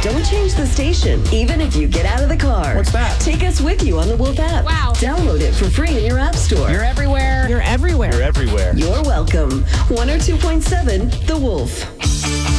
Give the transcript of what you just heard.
Don't change the station, even if you get out of the car. What's that? Take us with you on the Wolf app. Wow. Download it for free in your app store. You're everywhere. You're everywhere. You're everywhere. You're welcome. 102.7 The Wolf.